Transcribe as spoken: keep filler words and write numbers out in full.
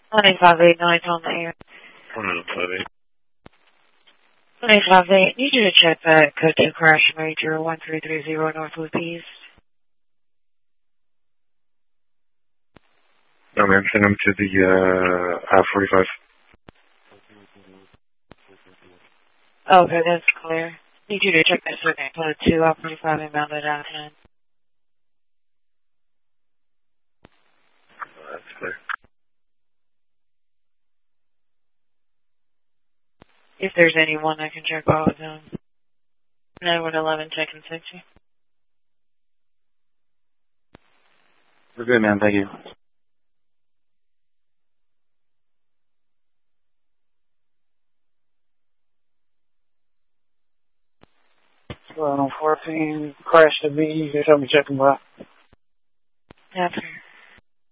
nine five eight nine on the air. nine five eight. nine five eight, need you to check that code two crash major one three three zero North Loop East. No, ma'am, send them to the uh, I forty-five. Okay, that's clear. Need you to check that circuit code two I forty-five inbound at I ten. That's clear. If there's anyone that can check all of them. nine one eleven, check and sixty. We're good, man. Thank you. Well, on fourteen, crash to B, you can tell me check them out. That's fair.